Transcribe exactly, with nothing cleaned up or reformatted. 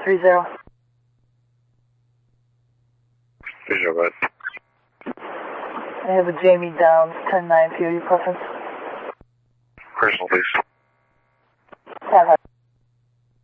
three zero. three zero, bud. I have a Jamie down, ten nine, P O D preference. Personal, please.